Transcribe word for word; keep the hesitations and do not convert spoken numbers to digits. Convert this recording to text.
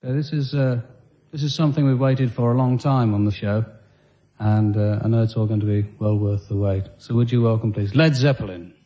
Uh, this is uh, this is something we've waited for a long time on the show, and uh, I know it's all going to be well worth the wait. So would you welcome, please, Led Zeppelin.